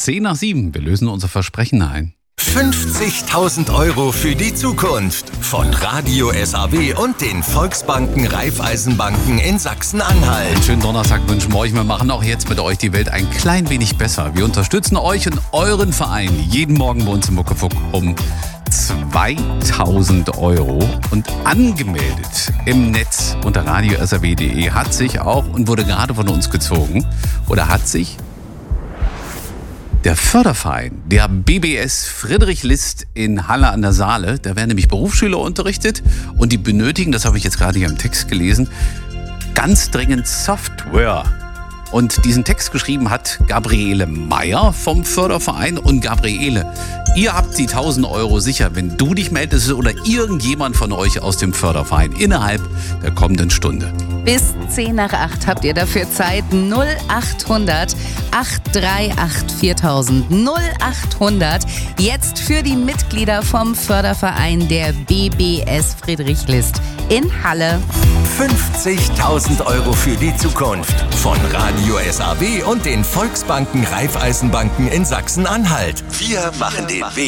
7:10. Wir lösen unser Versprechen ein. 50.000 € für die Zukunft von Radio SAW und den Volksbanken Raiffeisenbanken in Sachsen-Anhalt. Einen schönen Donnerstag wünschen wir euch. Wir machen auch jetzt mit euch die Welt ein klein wenig besser. Wir unterstützen euch und euren Verein jeden Morgen bei uns im Muckefuck um 2.000 € und angemeldet im Netz unter radio-saw.de hat sich auch und wurde gerade von uns gezogen oder hat sich der Förderverein der BBS Friedrich List in Halle an der Saale. Da werden nämlich Berufsschüler unterrichtet und die benötigen, das habe ich jetzt gerade hier im Text gelesen, ganz dringend Software. Und diesen Text geschrieben hat Gabriele Meyer vom Förderverein. Und Gabriele, ihr habt die 1.000 € sicher, wenn du dich meldest oder irgendjemand von euch aus dem Förderverein innerhalb der kommenden Stunde. Bis 7:10 habt ihr dafür Zeit. 0800 838 4000. 0800 jetzt für die Mitglieder vom Förderverein der BBS Friedrich List in Halle. 50.000 € für die Zukunft von Radio SAW und den Volksbanken Raiffeisenbanken in Sachsen-Anhalt. Wir machen den Weg